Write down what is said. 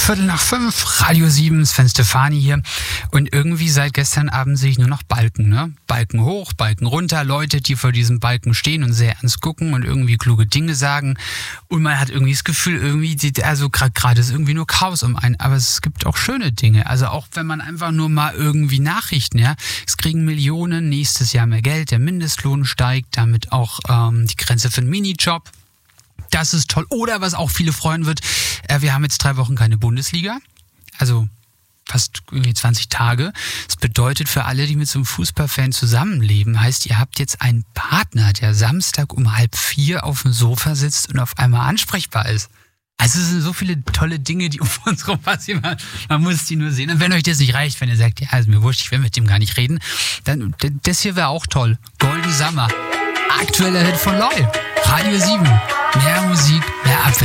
5:15, Radio 7, Sven Stefani hier. Und irgendwie seit gestern Abend sehe ich nur noch Balken, ne? Balken hoch, Balken runter, Leute, die vor diesem Balken stehen und sehr ernst gucken und irgendwie kluge Dinge sagen. Und man hat irgendwie das Gefühl, also gerade ist irgendwie nur Chaos um einen. Aber es gibt auch schöne Dinge. Also auch wenn man einfach nur mal irgendwie Nachrichten, ja. Es kriegen Millionen, nächstes Jahr mehr Geld, der Mindestlohn steigt, damit auch die Grenze für einen Minijob. Das ist toll. Oder was auch viele freuen wird, wir haben jetzt 3 Wochen keine Bundesliga. Also fast irgendwie 20 Tage. Das bedeutet für alle, die mit so einem Fußballfan zusammenleben, heißt, ihr habt jetzt einen Partner, der Samstag um 3:30 auf dem Sofa sitzt und auf einmal ansprechbar ist. Also es sind so viele tolle Dinge, die um uns rum passieren. Man muss die nur sehen. Und wenn euch das nicht reicht, wenn ihr sagt, ja, ist mir wurscht, ich will mit dem gar nicht reden, dann das hier wäre auch toll. Golden Summer. Aktueller Hit von LOL. Radio 7. Mehr Musik, mehr Abwechslung.